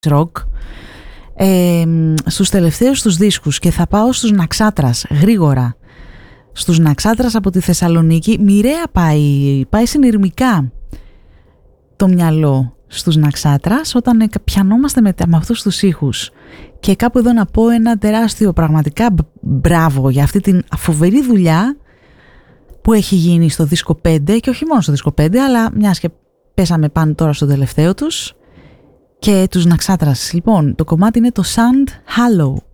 rock, στους τελευταίους τους δίσκους, και θα πάω στους Ναξάτρας γρήγορα. Στους Ναξάτρας από τη Θεσσαλονίκη, μοιραία πάει συνειρμικά το μυαλό στους Ναξάτρας όταν πιανόμαστε με αυτούς τους ήχους. Και κάπου εδώ να πω ένα τεράστιο πραγματικά μπράβο για αυτή την φοβερή δουλειά που έχει γίνει στο δίσκο 5, και όχι μόνο στο δίσκο 5, αλλά μιας και πέσαμε πάνω τώρα στο τελευταίο τους, και τους Ναξάτρας. Λοιπόν, το κομμάτι είναι το Sand Hollow.